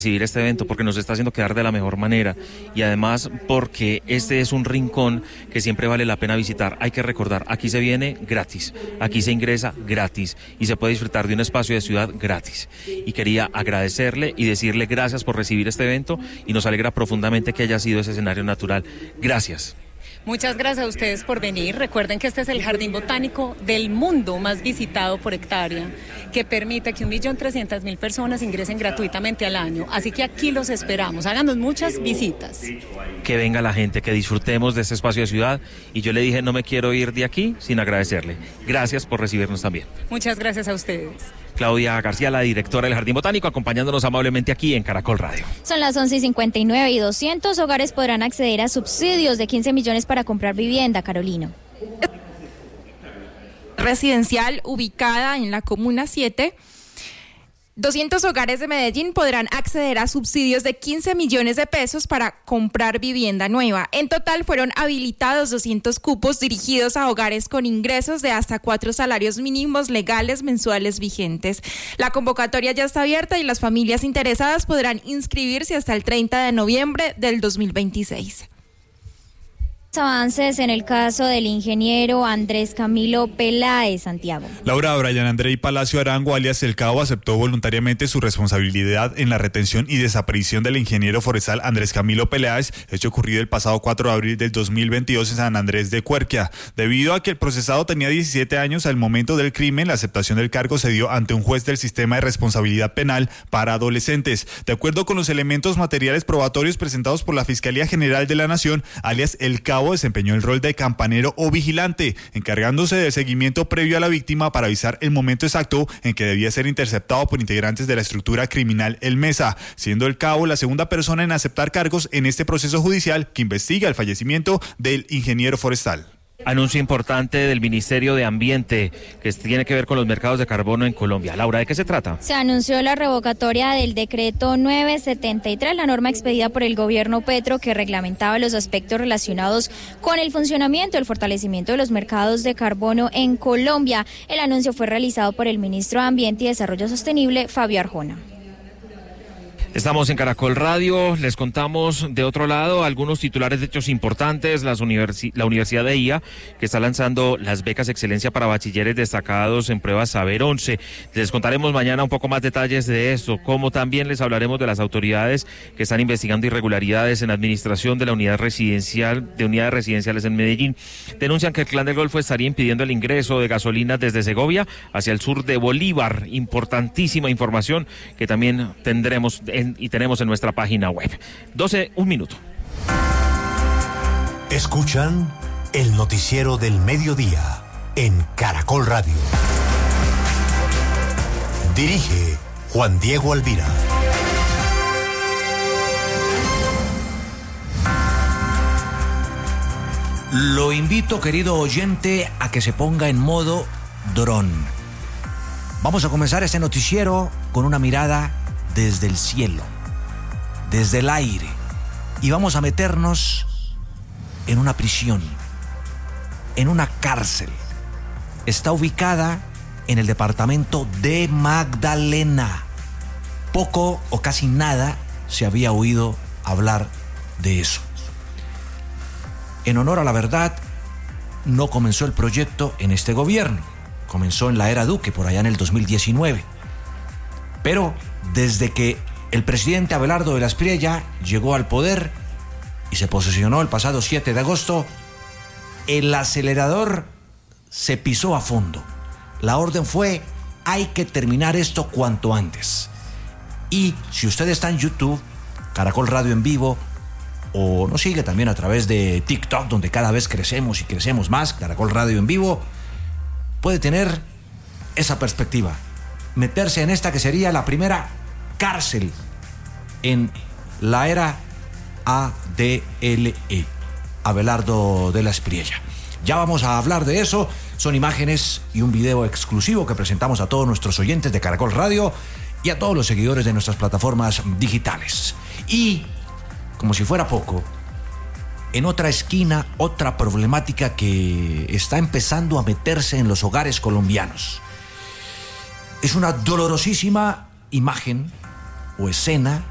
recibir este evento porque nos está haciendo quedar de la mejor manera y además porque este es un rincón que siempre vale la pena visitar. Hay que recordar, aquí se viene gratis, aquí se ingresa gratis y se puede disfrutar de un espacio de ciudad gratis. Y quería agradecerle y decirle gracias por recibir este evento y nos alegra profundamente que haya sido ese escenario natural. Gracias. Muchas gracias a ustedes por venir. Recuerden que este es el jardín botánico del mundo más visitado por hectárea, que permite que 1.300.000 personas ingresen gratuitamente al año. Así que aquí los esperamos. Háganos muchas visitas. Que venga la gente, que disfrutemos de este espacio de ciudad. Y yo le dije, no me quiero ir de aquí sin agradecerle. Gracias por recibirnos también. Muchas gracias a ustedes. Claudia García, la directora del Jardín Botánico, acompañándonos amablemente aquí en Caracol Radio. Son las 11:59 y 200 hogares podrán acceder a subsidios de 15 millones para comprar vivienda, Carolina. Residencial ubicada en la Comuna 7. 200 hogares de Medellín podrán acceder a subsidios de 15 millones de pesos para comprar vivienda nueva. En total fueron habilitados 200 cupos dirigidos a hogares con ingresos de hasta 4 salarios mínimos legales mensuales vigentes. La convocatoria ya está abierta y las familias interesadas podrán inscribirse hasta el 30 de noviembre del 2026. Avances en el caso del ingeniero Andrés Camilo Peláez, Santiago. Laura, Brian Andrei Palacio Arango, alias El Cabo, aceptó voluntariamente su responsabilidad en la retención y desaparición del ingeniero forestal Andrés Camilo Peláez, hecho ocurrido el pasado 4 de abril del 2022 en San Andrés de Cuerquia. Debido a que el procesado tenía 17 años al momento del crimen, la aceptación del cargo se dio ante un juez del sistema de responsabilidad penal para adolescentes. De acuerdo con los elementos materiales probatorios presentados por la Fiscalía General de la Nación, alias El Cabo desempeñó el rol de campanero o vigilante, encargándose del seguimiento previo a la víctima para avisar el momento exacto en que debía ser interceptado por integrantes de la estructura criminal El Mesa, siendo El Cabo la segunda persona en aceptar cargos en este proceso judicial que investiga el fallecimiento del ingeniero forestal. Anuncio importante del Ministerio de Ambiente que tiene que ver con los mercados de carbono en Colombia. Laura, ¿de qué se trata? Se anunció la revocatoria del decreto 973, la norma expedida por el gobierno Petro que reglamentaba los aspectos relacionados con el funcionamiento y el fortalecimiento de los mercados de carbono en Colombia. El anuncio fue realizado por el ministro de Ambiente y Desarrollo Sostenible, Fabio Arjona. Estamos en Caracol Radio, les contamos de otro lado algunos titulares de hechos importantes. La Universidad de IA, que está lanzando las becas Excelencia para bachilleres destacados en pruebas Saber 11. Les contaremos mañana un poco más detalles de esto, como también les hablaremos de las autoridades que están investigando irregularidades en la administración de la unidades residenciales en Medellín. Denuncian que el Clan del Golfo estaría impidiendo el ingreso de gasolina desde Segovia hacia el sur de Bolívar. Importantísima información que también tendremos y tenemos en nuestra página web. 12, un minuto. Escuchan el noticiero del mediodía en Caracol Radio. Dirige Juan Diego Alvira. Lo invito, querido oyente, a que se ponga en modo dron. Vamos a comenzar este noticiero con una mirada desde el cielo, desde el aire, y vamos a meternos en una prisión, en una cárcel. Está ubicada en el departamento de Magdalena. Poco o casi nada se había oído hablar de eso. En honor a la verdad, no comenzó el proyecto en este gobierno, comenzó en la era Duque, por allá en el 2019. Pero desde que el presidente Abelardo de la Espriella llegó al poder y se posesionó el pasado 7 de agosto, el acelerador se pisó a fondo. La orden fue: hay que terminar esto cuanto antes. Y si usted está en YouTube, Caracol Radio en vivo, o nos sigue también a través de TikTok, donde cada vez crecemos y crecemos más, Caracol Radio en vivo, puede tener esa perspectiva, meterse en esta que sería la primera cárcel en la era ADLE, Abelardo de la Espriella. Ya vamos a hablar de eso. Son imágenes y un video exclusivo que presentamos a todos nuestros oyentes de Caracol Radio y a todos los seguidores de nuestras plataformas digitales. Y, como si fuera poco, en otra esquina, otra problemática que está empezando a meterse en los hogares colombianos. Es una dolorosísima imagen o escena